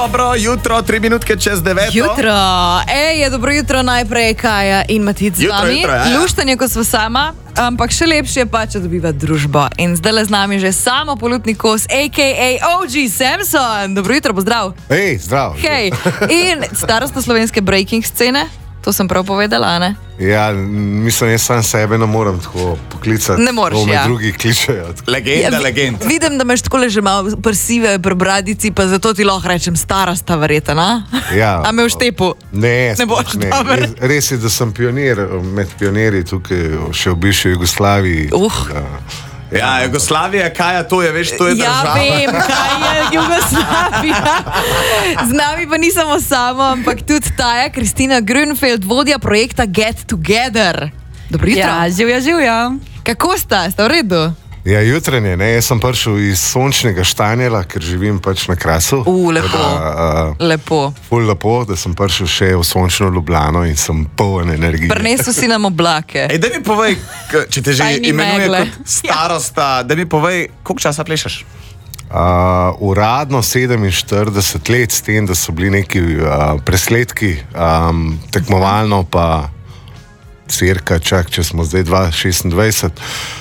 Dobro jutro, 3 minutke čez 9. Jutro. Dobro jutro najprej Kaja in Matic z vami. Luštanje, ko sva sama, ampak še lepše je pa, če dobiva družbo. In zdaj le z nami že samo polutni kos, a.k.a. OG Samson. Dobro jutro, pozdrav. Zdrav. Hej. In starostno slovenske breaking scene, to sem prav povedala, ne? Ja, mislim, jaz sam sebe ne morem tako poklicati. Ne moreš, ja. Drugi kličejo. Legenda. Vidim, da imaš takole že malo prsive pri bradici, pa zato ti lahko rečem starasta verjeta, na? Ja. A me v štepu? Ne boš, ne. Res je, da sem pionir med pionirji tukaj še v bivši Jugoslaviji. Ja, Jugoslavija, Kaja, to je, veš, to je država. Ja, vem, kaj je Jugoslavija. Z nami pa ni samo samo, ampak tudi Taja, Kristina Grünfeld, vodja projekta Get Together. Dobro jutro. Ja, živja. Kako sta? Sta v redu? Ja, jutranje, ne, jaz sem prišel iz sončnega Štanjela, ker živim pač na Krasu. Lepo. Lepo. Ful lepo, da sem prišel še v sončno Ljubljano in sem poln energije. Prinesel si nam oblake. Da mi povej, če te že imenuje kot starosta, da mi povej, koliko časa plešeš? Uradno 47 let, s tem, da so bili neki presledki, tekmovalno pa cirka, če smo zdaj 26.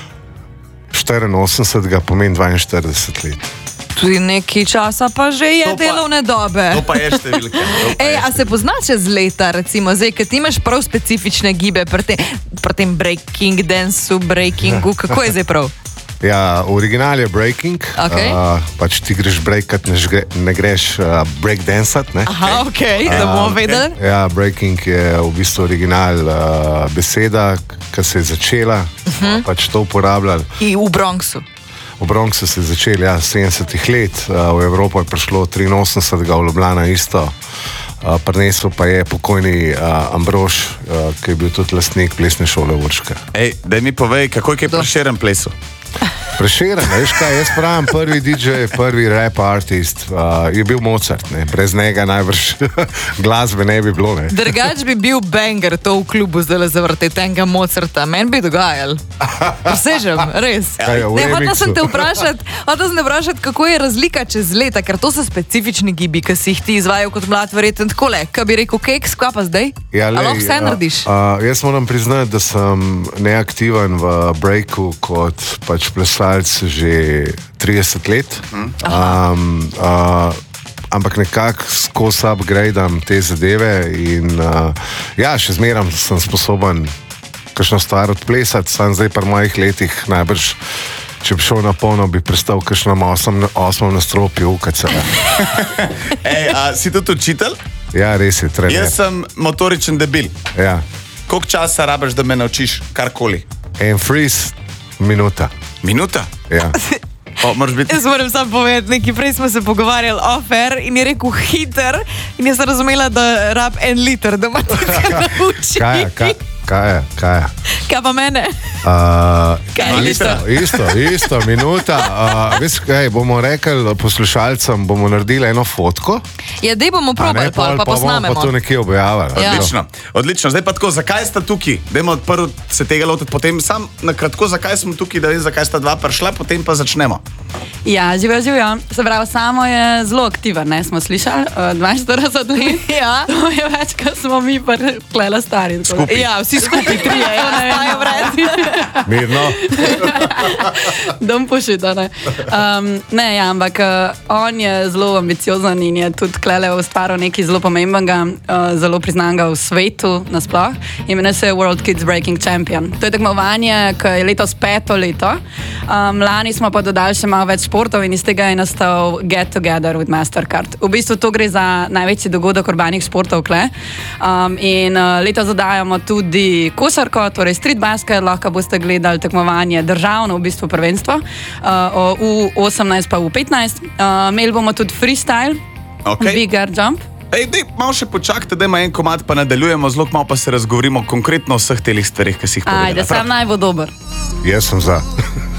84 pomeni 42 let. Tudi nekaj časa pa že je delovne dobe. To pa je številka. A se pozna čez leta, recimo, zdaj, ker ti imaš prav specifične gibe pri tem breaking dancu, breakingu, kako je zdaj prav? Ja, original je breaking, pač ti greš breakat, ne greš breakdansat, ne? Aha, da bomo vedeli. Ja, breaking je v bistvu original beseda, ki se je začela, pač to uporabljali. In v Bronxu. V Bronxu se je začeli, 70 let, v Evropo je prišlo 83, v Ljubljana isto. Prinesel pa je pokojni Ambrož, ki je bil tudi lastnik plesne šole Urška. Daj mi povej, kako je Prešeren plesal? Prešeren, veš kaj, jaz pravim, prvi DJ, prvi rap artist je bil Mozart, ne? Brez njega najbrž glasbe ne bi bilo, ne? Drugač bi bil banger to v klubu zdaj zavrteti enega Mozarta, meni bi dogajal. Presežem, res. Hotel sem te vprašati, kako je razlika čez leta, ker to so specifični gibi, ki si jih ti izvajal kot mlad, verjetno takole, kaj bi rekel keks, kva pa zdaj? Ali vse narediš? Jaz moram priznati, da sem neaktiven v breaku kot pač plesalec že 30 let, ampak nekako skozi upgradam te zadeve in še zmeram sem sposoben kakšno stvar odplesati, sam zdaj pri mojih letih najbrž, če bi šel na polno, bi prestal kakšnem 8. nastropju UKC-a. Si tudi učitelj? Ja, res je, trener. Jaz sem motoričen debil. Ja. Koliko časa rabiš, da me naučiš karkoli? En freeze, minuta. Minuta? Ja. Jaz moram samo povedati, nekaj prej smo se pogovarjali off-air in je rekel hiter in jaz sem razumela, da rab 1 liter, da ima tukaj nauči. Kaj je? Kaj pa mene? Isto, minuta. Veš kaj, bomo rekli poslušalcem, bomo naredili eno fotko. Ja, dej bomo probali, pa posnamemo. Pa to nekje objavili. Odlično. Zdaj pa tako, zakaj sta tukaj? Dajmo prvo se tega lotiti, potem sam na kratko, zakaj smo tukaj, da vem, zakaj sta dva prišla, potem pa začnemo. Ja, živja. Se pravi, samo je zelo aktiven, ne, smo slišali, 42 let. Ja. To je več, kot smo mi preklela stari. Skupaj. Ja, vsi skupaj 3, stajo vred. Mirno. Dom pošita, ne. Ampak on je zelo ambiciozen in je tudi klele ustvaril nekaj zelo pomembnega, zelo priznanga v svetu nasploh. Imenuje se World Kids Breaking Champion. To je tekmovanje, ki je letos 5. leto. Lani smo pa dodali še malo več športov in iz tega je nastal Get Together with Mastercard. V bistvu to gre za največji dogodek urbanih športov kle. In letos zadajamo tudi košarko, torej street basket, lahko boste gledali tekmovanje državno, v bistvu prvenstvo, U18 pa U15. Imeli bomo tudi freestyle, big air jump. Malo še počakajte, da ima en komad, pa nadaljujemo, zelo malo pa se razgovorimo konkretno o vseh telih stvarih, ki si jih povedala. Ajde, sam naj bo dober. Jaz sem za.